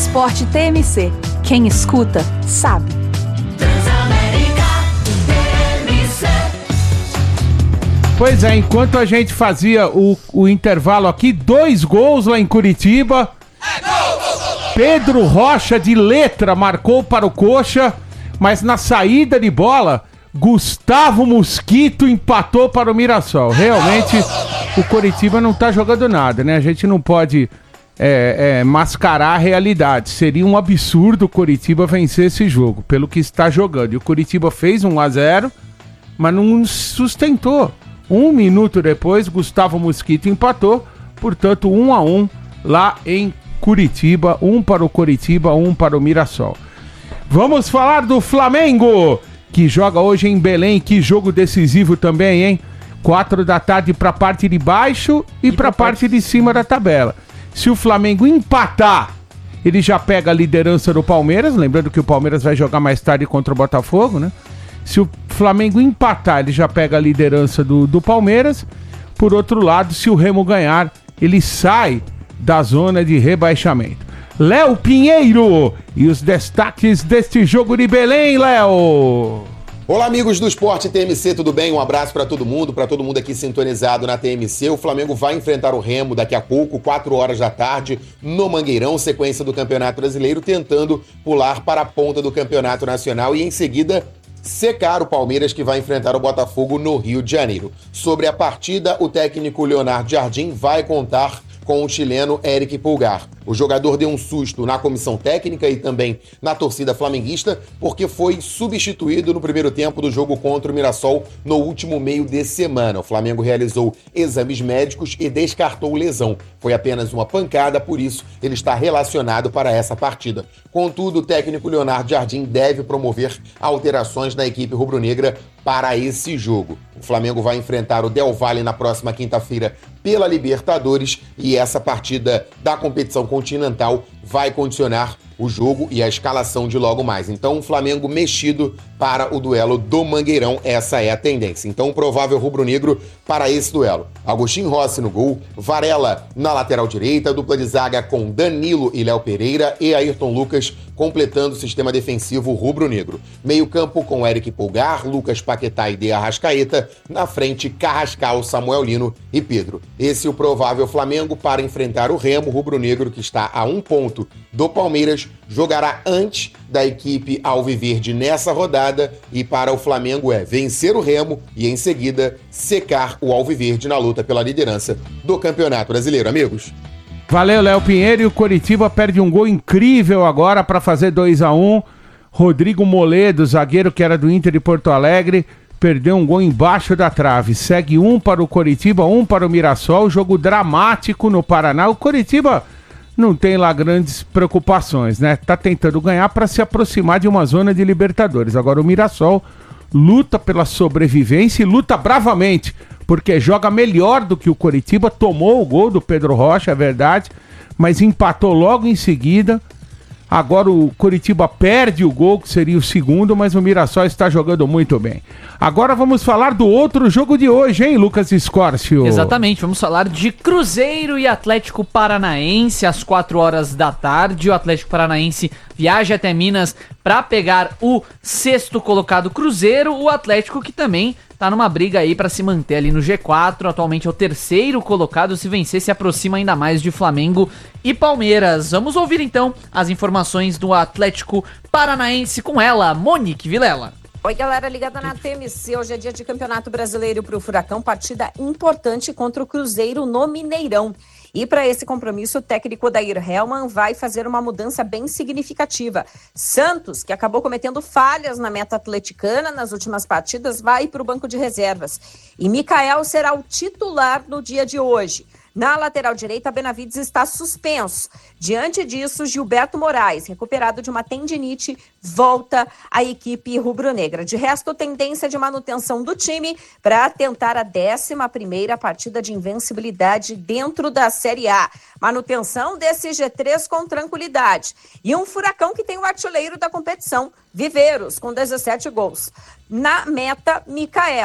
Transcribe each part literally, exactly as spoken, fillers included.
Esporte T M C. Quem escuta, sabe. Transamérica T M C. Pois é, enquanto a gente fazia o, o intervalo aqui, dois gols lá em Curitiba. É gol, gol, gol, gol. Pedro Rocha de letra marcou para o Coxa, mas na saída de bola, Gustavo Mosquito empatou para o Mirassol. Realmente, o Coritiba não tá jogando nada, né? A gente não pode é, é, mascarar a realidade. Seria um absurdo o Coritiba vencer esse jogo, pelo que está jogando. E o Coritiba fez um a zero, mas não sustentou. Um minuto depois, Gustavo Mosquito empatou, portanto, um a um lá em Curitiba. Um para o Coritiba, um para o Mirassol. Vamos falar do Flamengo, que joga hoje em Belém. Que jogo decisivo também, hein? Quatro da tarde para a parte de baixo e, e para a parte de cima da tabela. Se o Flamengo empatar, ele já pega a liderança do Palmeiras. Lembrando que o Palmeiras vai jogar mais tarde contra o Botafogo, né? Se o Flamengo empatar, ele já pega a liderança do, do Palmeiras. Por outro lado, se o Remo ganhar, ele sai da zona de rebaixamento. Léo Pinheiro e os destaques deste jogo de Belém, Léo. Olá, amigos do Esporte T M C, tudo bem? Um abraço para todo mundo, para todo mundo aqui sintonizado na T M C. O Flamengo vai enfrentar o Remo daqui a pouco, quatro horas da tarde, no Mangueirão, sequência do Campeonato Brasileiro, tentando pular para a ponta do Campeonato Nacional e em seguida secar o Palmeiras, que vai enfrentar o Botafogo no Rio de Janeiro. Sobre a partida, o técnico Leonardo Jardim vai contar com o chileno Eric Pulgar. O jogador deu um susto na comissão técnica e também na torcida flamenguista, porque foi substituído no primeiro tempo do jogo contra o Mirassol no último meio de semana. O Flamengo realizou exames médicos e descartou lesão. Foi apenas uma pancada, por isso ele está relacionado para essa partida. Contudo, o técnico Leonardo Jardim deve promover alterações na equipe rubro-negra para esse jogo. O Flamengo vai enfrentar o Del Valle na próxima quinta-feira pela Libertadores e essa partida da competição continental vai condicionar o jogo e a escalação de logo mais. Então, o Flamengo mexido para o duelo do Mangueirão, essa é a tendência. Então, o provável rubro-negro para esse duelo: Agostinho Rossi no gol, Varela na lateral direita, dupla de zaga com Danilo e Léo Pereira e Ayrton Lucas completando o sistema defensivo rubro-negro. Meio campo com Eric Pulgar, Lucas Paquetá e De Arrascaeta, na frente Carrascal, Samuel Lino e Pedro. Esse é o provável Flamengo para enfrentar o Remo. Rubro-negro, que está a um ponto do Palmeiras, jogará antes da equipe alviverde nessa rodada, e para o Flamengo é vencer o Remo e em seguida secar o alviverde na luta pela liderança do Campeonato Brasileiro, amigos. Valeu, Léo Pinheiro. E o Coritiba perde um gol incrível agora para fazer dois a um. Rodrigo Moledo, zagueiro que era do Inter de Porto Alegre, perdeu um gol embaixo da trave. Segue um para o Coritiba, um para o Mirassol. Jogo dramático no Paraná. O Coritiba não tem lá grandes preocupações, né? Tá tentando ganhar para se aproximar de uma zona de Libertadores. Agora o Mirassol luta pela sobrevivência e luta bravamente, porque joga melhor do que o Coritiba. Tomou o gol do Pedro Rocha, é verdade, mas empatou logo em seguida. Agora o Coritiba perde o gol, que seria o segundo, mas o Mirassol está jogando muito bem. Agora vamos falar do outro jogo de hoje, hein, Lucas Scorcio? Exatamente, vamos falar de Cruzeiro e Atlético Paranaense às quatro horas da tarde. O Atlético Paranaense viaja até Minas para pegar o sexto colocado Cruzeiro. O Atlético, que também tá numa briga aí para se manter ali no G quatro, atualmente é o terceiro colocado. Se vencer, se aproxima ainda mais de Flamengo e Palmeiras. Vamos ouvir então as informações do Atlético Paranaense com ela, Monique Vilela. Oi, galera ligada na T M C. Hoje é dia de Campeonato Brasileiro para o Furacão, partida importante contra o Cruzeiro no Mineirão. E para esse compromisso, o técnico Odair Hellmann vai fazer uma mudança bem significativa. Santos, que acabou cometendo falhas na meta atleticana nas últimas partidas, vai para o banco de reservas. E Mikael será o titular no dia de hoje. Na lateral direita, Benavides está suspenso. Diante disso, Gilberto Moraes, recuperado de uma tendinite, volta à equipe rubro-negra. De resto, tendência de manutenção do time para tentar a décima primeira partida de invencibilidade dentro da Série A. Manutenção desse G três com tranquilidade. E um Furacão que tem o artilheiro da competição, Viveiros, com dezessete gols. Na meta, Mikael.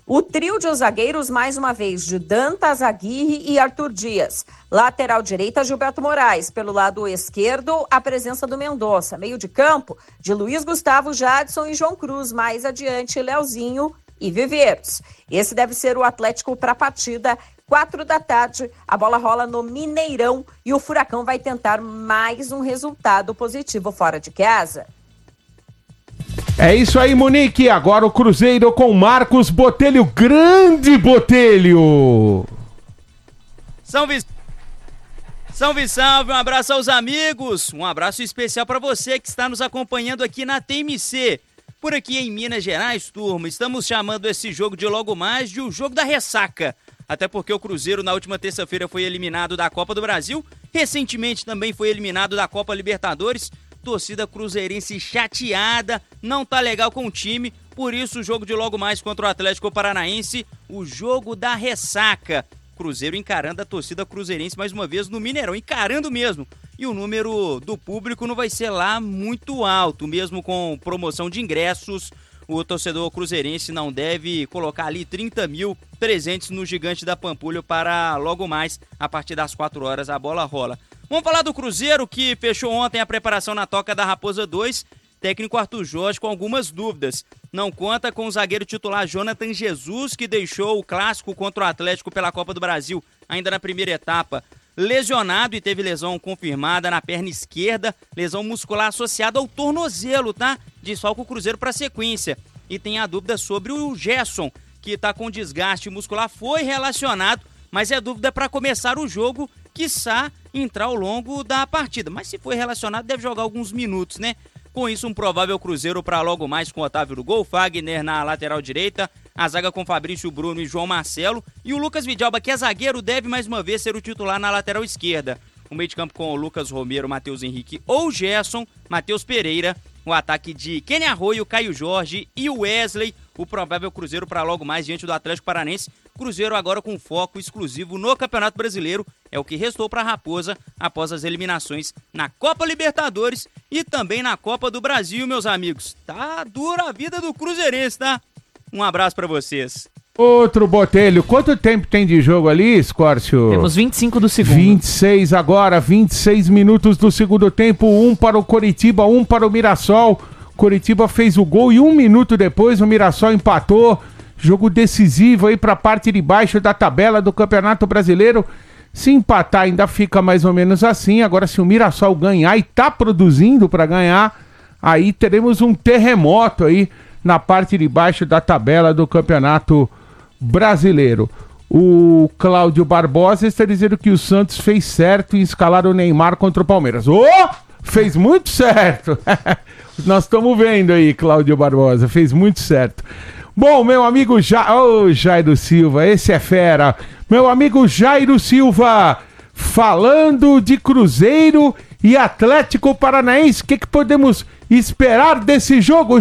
O trio de zagueiros, mais uma vez, de Dantas, Aguirre e Arthur Dias. Lateral direita, Gilberto Moraes. Pelo lado esquerdo, a presença do Mendonça. Meio de campo, de Luiz Gustavo, Jadson e João Cruz. Mais adiante, Leozinho e Viveiros. Esse deve ser o Atlético para a partida. Quatro da tarde, a bola rola no Mineirão e o Furacão vai tentar mais um resultado positivo fora de casa. É isso aí, Monique. Agora o Cruzeiro com Marcos Botelho. Grande Botelho! Salve, salve, salve. Um abraço aos amigos. Um abraço especial para você que está nos acompanhando aqui na T M C. Por aqui em Minas Gerais, turma, estamos chamando esse jogo de logo mais de o jogo da ressaca. Até porque o Cruzeiro na última terça-feira foi eliminado da Copa do Brasil. Recentemente também foi eliminado da Copa Libertadores. Torcida cruzeirense chateada, não tá legal com o time, por isso o jogo de logo mais contra o Atlético Paranaense, o jogo da ressaca. Cruzeiro encarando a torcida cruzeirense mais uma vez no Mineirão, encarando mesmo. E o número do público não vai ser lá muito alto, mesmo com promoção de ingressos. O torcedor cruzeirense não deve colocar ali trinta mil presentes no Gigante da Pampulha para logo mais, a partir das quatro horas, a bola rola. Vamos falar do Cruzeiro, que fechou ontem a preparação na Toca da Raposa dois. Técnico Arthur Jorge com algumas dúvidas. Não conta com o zagueiro titular Jonathan Jesus, que deixou o clássico contra o Atlético pela Copa do Brasil, ainda na primeira etapa, lesionado e teve lesão confirmada na perna esquerda, lesão muscular associada ao tornozelo, tá? Desfalca o Cruzeiro para a sequência. E tem a dúvida sobre o Gerson, que está com desgaste muscular, foi relacionado, mas é dúvida para começar o jogo, quiçá entrar ao longo da partida. Mas se foi relacionado, deve jogar alguns minutos, né? Com isso, um provável Cruzeiro para logo mais com Otávio no gol, Fagner na lateral direita, a zaga com Fabrício Bruno e João Marcelo, e o Lucas Vidalba, que é zagueiro, deve mais uma vez ser o titular na lateral esquerda. O meio de campo com o Lucas Romero, Matheus Henrique ou Gerson, Matheus Pereira, o ataque de Kenny Arroio, Caio Jorge e o Wesley, o provável Cruzeiro para logo mais diante do Atlético Paranaense. Cruzeiro agora com foco exclusivo no Campeonato Brasileiro, é o que restou para a Raposa após as eliminações na Copa Libertadores e também na Copa do Brasil, meus amigos. Tá dura a vida do cruzeirense, tá? Um abraço para vocês. Outro Botelho. Quanto tempo tem de jogo ali, Scórcio? Temos vinte e cinco do segundo. vinte e seis agora, vinte e seis minutos do segundo tempo. Um para o Coritiba, um para o Mirassol. Coritiba fez o gol e um minuto depois o Mirassol empatou. Jogo decisivo aí para a parte de baixo da tabela do Campeonato Brasileiro. Se empatar ainda fica mais ou menos assim. Agora se o Mirassol ganhar e tá produzindo para ganhar, aí teremos um terremoto aí na parte de baixo da tabela do Campeonato Brasileiro. O Cláudio Barbosa está dizendo que o Santos fez certo em escalar o Neymar contra o Palmeiras. Ô! Oh, fez muito certo! Nós estamos vendo aí, Cláudio Barbosa, fez muito certo. Bom, meu amigo ja... oh, Jairo Silva, esse é fera. Meu amigo Jairo Silva, falando de Cruzeiro e Atlético Paranaense, o que, que podemos esperar desse jogo,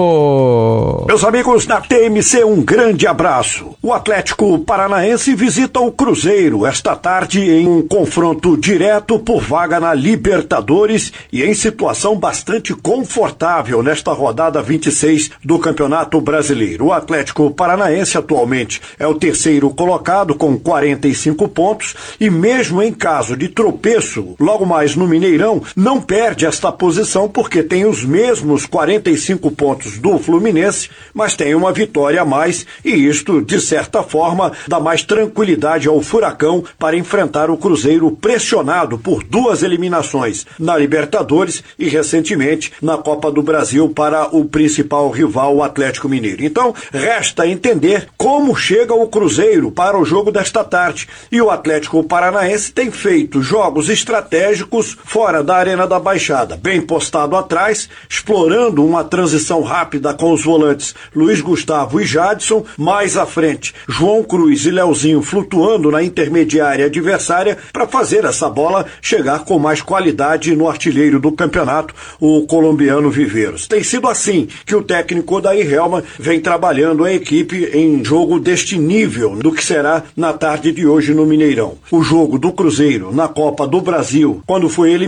Jairo? Meus amigos da T M C, um grande abraço. O Atlético Paranaense visita o Cruzeiro esta tarde em um confronto direto por vaga na Libertadores e em situação bastante confortável nesta rodada vinte e seis do Campeonato Brasileiro. O Atlético Paranaense atualmente é o terceiro colocado com quarenta e cinco pontos e mesmo em caso de tropeço, logo mais no Mineirão, não perde esta posição porque tem os mesmos quarenta e cinco pontos do Fluminense, mas tem uma vitória a mais e isto, de certa forma, dá mais tranquilidade ao Furacão para enfrentar o Cruzeiro pressionado por duas eliminações na Libertadores e recentemente na Copa do Brasil para o principal rival, o Atlético Mineiro. Então, resta entender como chega o Cruzeiro para o jogo desta tarde. E o Atlético Paranaense tem feito jogos estratégicos fora da Arena da Baixada, bem postado atrás, explorando uma transição rápida com os volantes Luiz Gustavo e Jadson, mais à frente João Cruz e Leozinho flutuando na intermediária adversária para fazer essa bola chegar com mais qualidade no artilheiro do campeonato, o colombiano Viveiros. Tem sido assim que o técnico Odair Hellmann vem trabalhando a equipe em jogo deste nível, do que será na tarde de hoje no Mineirão. O jogo do Cruzeiro na Copa do Brasil, quando foi eliminado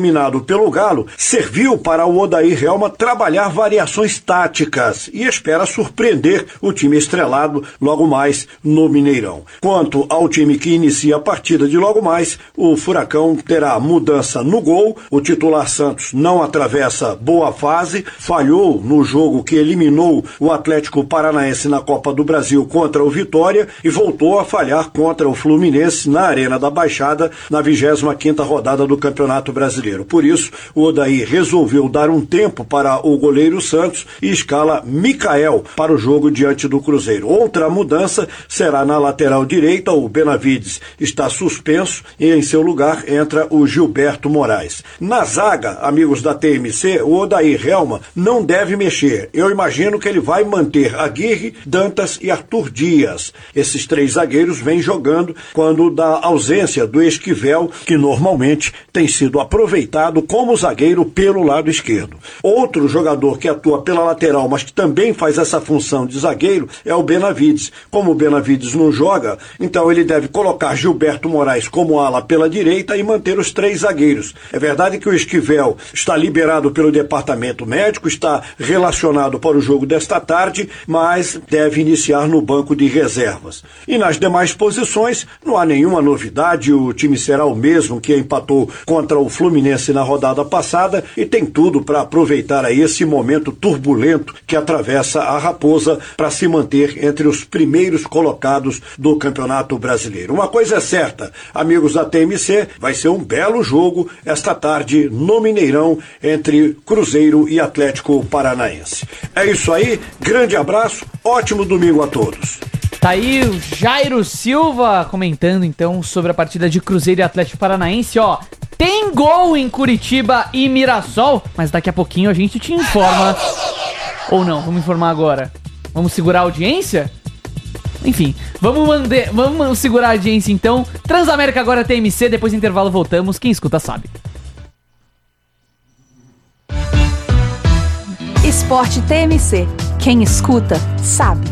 eliminado pelo Galo, serviu para o Odair Helma trabalhar variações táticas e espera surpreender o time estrelado logo mais no Mineirão. Quanto ao time que inicia a partida de logo mais, o Furacão terá mudança no gol. O titular Santos não atravessa boa fase, falhou no jogo que eliminou o Atlético Paranaense na Copa do Brasil contra o Vitória e voltou a falhar contra o Fluminense na Arena da Baixada na vigésima quinta rodada do Campeonato Brasileiro. Por isso, o Odair resolveu dar um tempo para o goleiro Santos e escala Micael para o jogo diante do Cruzeiro. Outra mudança será na lateral direita. O Benavides está suspenso e em seu lugar entra o Gilberto Moraes. Na zaga, amigos da T M C, o Odair Helma não deve mexer. Eu imagino que ele vai manter Aguirre, Dantas e Arthur Dias. Esses três zagueiros vêm jogando quando da ausência do Esquivel, que normalmente tem sido aproveitado como zagueiro pelo lado esquerdo. Outro jogador que atua pela lateral, mas que também faz essa função de zagueiro, é o Benavides. Como o Benavides não joga, então ele deve colocar Gilberto Moraes como ala pela direita e manter os três zagueiros. É verdade que o Esquivel está liberado pelo departamento médico, está relacionado para o jogo desta tarde, mas deve iniciar no banco de reservas. E nas demais posições, não há nenhuma novidade, o time será o mesmo que empatou contra o Fluminense na rodada passada e tem tudo para aproveitar aí esse momento turbulento que atravessa a Raposa para se manter entre os primeiros colocados do Campeonato Brasileiro. Uma coisa é certa, amigos da T M C, vai ser um belo jogo esta tarde no Mineirão entre Cruzeiro e Atlético Paranaense. É isso aí, grande abraço, ótimo domingo a todos. Tá aí o Jairo Silva comentando então sobre a partida de Cruzeiro e Atlético Paranaense, ó. Tem gol em Curitiba e Mirassol, mas daqui a pouquinho a gente te informa. Ou não, vamos informar agora. Vamos segurar a audiência? Enfim, vamos, mande... vamos segurar a audiência então. Transamérica agora T M C, depois do intervalo voltamos. Quem escuta sabe. Esporte T M C. Quem escuta sabe.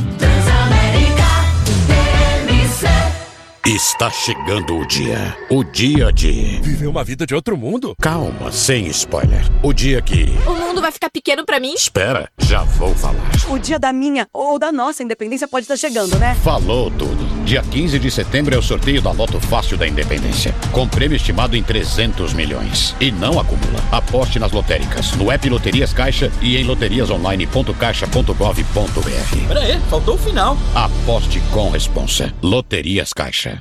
Está chegando o dia. O dia de... viver uma vida de outro mundo? Calma, sem spoiler. O dia que... o mundo vai ficar pequeno pra mim? Espera, já vou falar. O dia da minha ou da nossa independência pode estar chegando, né? Falou tudo. Dia quinze de setembro é o sorteio da Loto Fácil da Independência. Com prêmio estimado em trezentos milhões. E não acumula. Aposte nas lotéricas, no app Loterias Caixa e em loterias online ponto caixa ponto gov ponto br. Pera aí, faltou o final. Aposte com responsa. Loterias Caixa.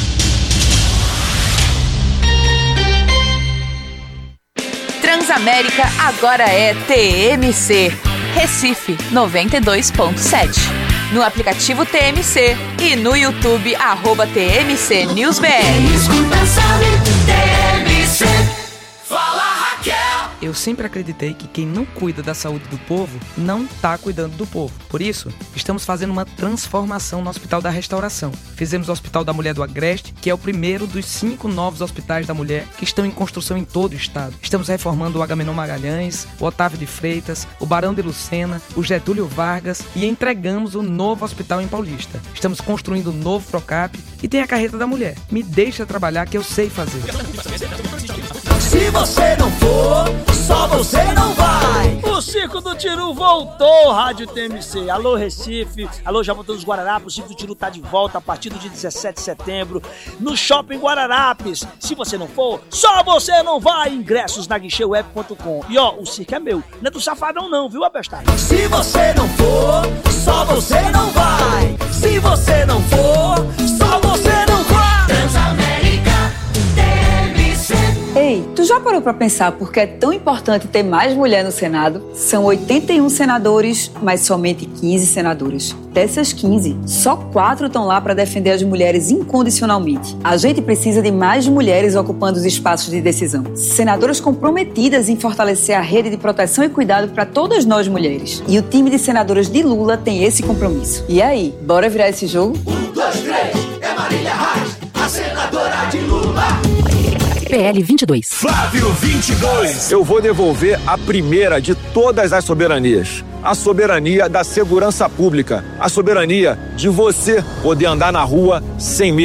Transamérica agora é T M C. Recife noventa e dois ponto sete. No aplicativo T M C e no YouTube arroba T M C News B R. Escuta, sabe, T M C. Fala, Raquel. Eu sempre acreditei que quem não cuida da saúde do povo não está cuidando do povo. Por isso, estamos fazendo uma transformação no Hospital da Restauração. Fizemos o Hospital da Mulher do Agreste, que é o primeiro dos cinco novos hospitais da mulher que estão em construção em todo o estado. Estamos reformando o Agamenon Magalhães, o Otávio de Freitas, o Barão de Lucena, o Getúlio Vargas e entregamos o novo hospital em Paulista. Estamos construindo o novo Procap e tem a carreta da mulher. Me deixa trabalhar que eu sei fazer. Se você não for, só você não vai. O Circo do Tiru voltou, Rádio T M C. Alô, Recife. Alô, Jaboatão dos Guararapes. O Circo do Tiru tá de volta a partir do dia dezessete de setembro no Shopping Guararapes. Se você não for, só você não vai. Ingressos na guichê web ponto com. E ó, o circo é meu. Não é do Safadão não, viu, abestado? Se você não for, só você não vai. Se você não for, só você não vai. Transamérica T M C. Ei, tu já parou pra pensar por que é tão importante ter mais mulher no Senado? São oitenta e um senadores, mas somente quinze senadoras. Dessas quinze, só quatro estão lá para defender as mulheres incondicionalmente. A gente precisa de mais mulheres ocupando os espaços de decisão. Senadoras comprometidas em fortalecer a rede de proteção e cuidado para todas nós mulheres. E o time de senadoras de Lula tem esse compromisso. E aí, bora virar esse jogo? Um, dois, três, é Marília Reis, a senadora de Lula. P L vinte e dois. Flávio vinte e dois. Eu vou devolver a primeira de todas as soberanias. A soberania da segurança pública. A soberania de você poder andar na rua sem medo.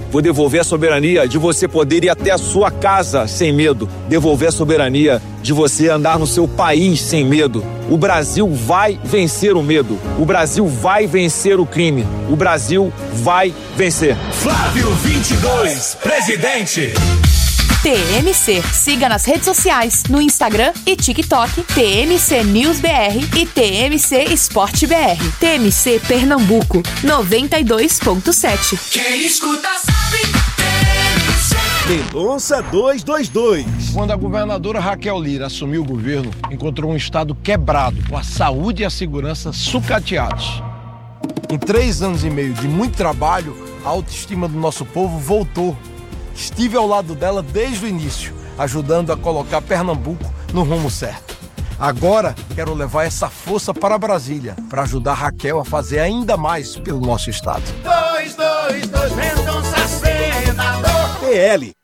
Vou devolver a soberania de você poder ir até a sua casa sem medo. Devolver a soberania de você andar no seu país sem medo. O Brasil vai vencer o medo. O Brasil vai vencer o crime. O Brasil vai vencer. Flávio vinte e dois, presidente. T M C. Siga nas redes sociais, no Instagram e TikTok, T M C News B R e T M C Esporte B R. T M C Pernambuco, noventa e dois ponto sete. Quem escuta sabe. Mendonça duzentos e vinte e dois. Quando a governadora Raquel Lira assumiu o governo, encontrou um estado quebrado, com a saúde e a segurança sucateados. Em três anos e meio de muito trabalho, a autoestima do nosso povo voltou. Estive ao lado dela desde o início, ajudando a colocar Pernambuco no rumo certo. Agora, quero levar essa força para Brasília, para ajudar Raquel a fazer ainda mais pelo nosso estado. dois dois dois, Mendonça senador. P L,